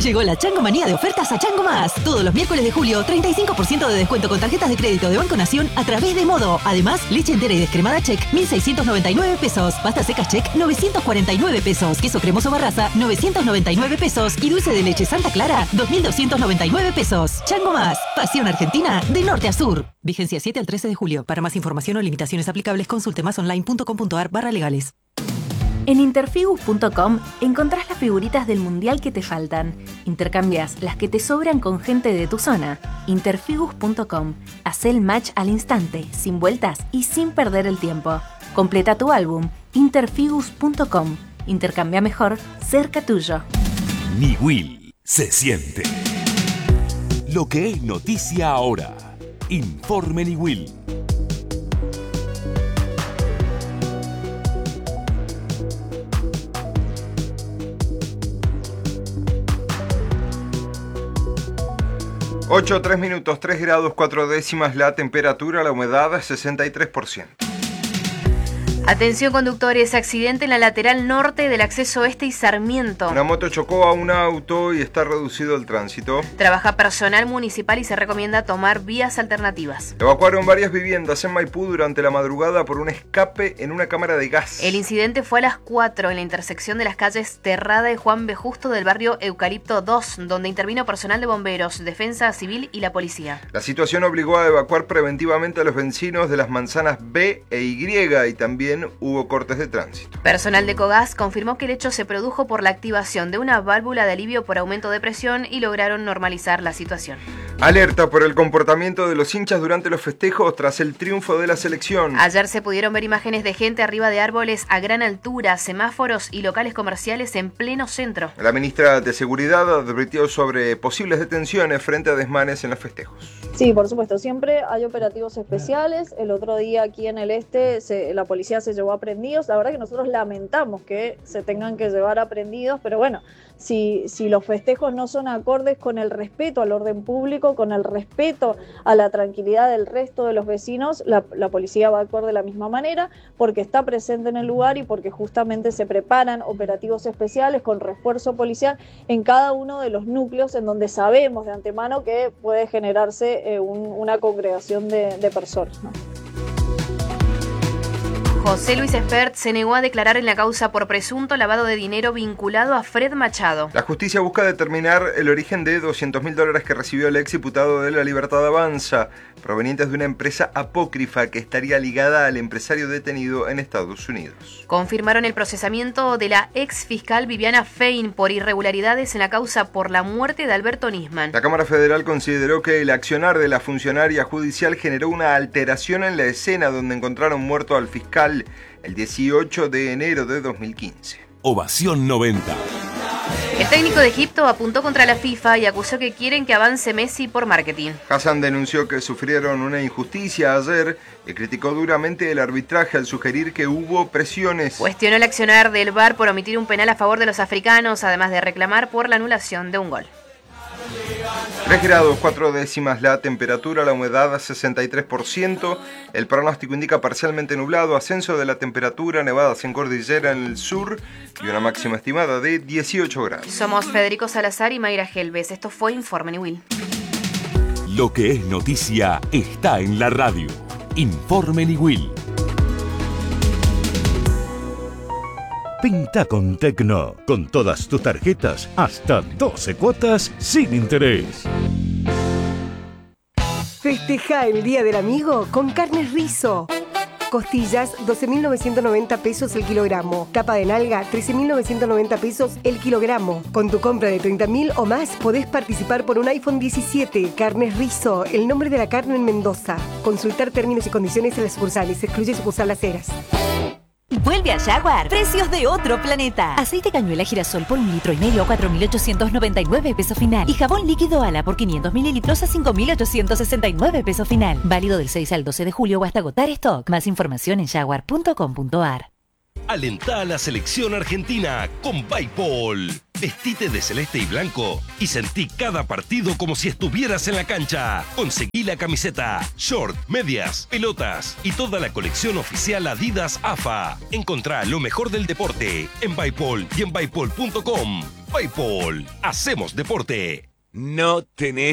Llegó la Chango Manía de ofertas a Chango Más. Todos los miércoles de julio, 35% de descuento con tarjetas de crédito de Banco Nación a través de Modo. Además, leche entera y descremada Check, 1.699 pesos. Pasta seca Check, 949 pesos. Queso cremoso Barraza, 999 pesos. Y dulce de leche Santa Clara, 2.299 pesos. Chango Más. Pasión Argentina de norte a sur. Vigencia 7 al 13 de julio. Para más información o limitaciones aplicables, consulte másonline.com.ar/legales. En interfigus.com encontrás las figuritas del mundial que te faltan. Intercambias las que te sobran con gente de tu zona. Interfigus.com. Hacé el match al instante, sin vueltas y sin perder el tiempo. Completa tu álbum. Interfigus.com. Intercambia mejor, cerca tuyo. Niwil se siente. Lo que es noticia ahora. Informe Niwil. Ocho, 3 minutos, 3 grados, 4 décimas la temperatura, la humedad 63%. Atención conductores, accidente en la lateral norte del acceso este y Sarmiento. Una moto chocó a un auto y está reducido el tránsito. Trabaja personal municipal y se recomienda tomar vías alternativas. Evacuaron varias viviendas en Maipú durante la madrugada por un escape en una cámara de gas. El incidente fue a las 4 en la intersección de las calles Terrada y Juan B. Justo del barrio Eucalipto 2, donde intervino personal de bomberos, defensa civil y la policía. La situación obligó a evacuar preventivamente a los vecinos de las manzanas B e Y y también hubo cortes de tránsito. Personal de Cogas confirmó que el hecho se produjo por la activación de una válvula de alivio por aumento de presión y lograron normalizar la situación. Alerta por el comportamiento de los hinchas durante los festejos tras el triunfo de la selección. Ayer se pudieron ver imágenes de gente arriba de árboles a gran altura, semáforos y locales comerciales en pleno centro. La ministra de Seguridad advirtió sobre posibles detenciones frente a desmanes en los festejos. Sí, por supuesto, siempre hay operativos especiales. El otro día aquí en el este la policía se llevó aprendidos. La verdad que nosotros lamentamos que se tengan que llevar aprendidos, pero bueno, si los festejos no son acordes con el respeto al orden público, con el respeto a la tranquilidad del resto de los vecinos, la policía va a actuar de la misma manera porque está presente en el lugar y porque justamente se preparan operativos especiales con refuerzo policial en cada uno de los núcleos en donde sabemos de antemano que puede generarse una congregación de personas, ¿no? José Luis Espert se negó a declarar en la causa por presunto lavado de dinero vinculado a Fred Machado. La justicia busca determinar el origen de $200.000 que recibió el exdiputado de La Libertad Avanza, provenientes de una empresa apócrifa que estaría ligada al empresario detenido en Estados Unidos. Confirmaron el procesamiento de la ex fiscal Viviana Fein por irregularidades en la causa por la muerte de Alberto Nisman. La Cámara Federal consideró que el accionar de la funcionaria judicial generó una alteración en la escena donde encontraron muerto al fiscal el 18 de enero de 2015. Ovación 90. El técnico de Egipto apuntó contra la FIFA y acusó que quieren que avance Messi por marketing. Hassan denunció que sufrieron una injusticia ayer y criticó duramente el arbitraje al sugerir que hubo presiones. Cuestionó el accionar del VAR por omitir un penal a favor de los africanos, además de reclamar por la anulación de un gol. 3 grados, 4 décimas la temperatura, la humedad 63%, el pronóstico indica parcialmente nublado, ascenso de la temperatura, nevadas en cordillera en el sur y una máxima estimada de 18 grados. Somos Federico Salazar y Mayra Gelbes, esto fue Informe Niwil. Lo que es noticia está en la radio. Informe Niwil. Pinta con Tecno, con todas tus tarjetas, hasta 12 cuotas sin interés. Festeja el Día del Amigo con Carnes Rizo. Costillas, 12.990 pesos el kilogramo. Tapa de nalga, 13.990 pesos el kilogramo. Con tu compra de 30.000 o más, podés participar por un iPhone 17. Carnes Rizo, el nombre de la carne en Mendoza. Consultar términos y condiciones en las sucursales. Excluye sucursal Las Heras. Vuelve a Jaguar. Precios de otro planeta. Aceite cañuela girasol por 1,5 litros a 4.899 pesos final. Y jabón líquido Ala por 500 mililitros a 5.869 pesos final. Válido del 6 al 12 de julio o hasta agotar stock. Más información en jaguar.com.ar. Alentá a la selección argentina con Bipol. Vestite de celeste y blanco y sentí cada partido como si estuvieras en la cancha. Conseguí la camiseta, short, medias, pelotas y toda la colección oficial Adidas AFA. Encontrá lo mejor del deporte en Bipol y en Bipol.com. PayPal. Hacemos deporte. No tenés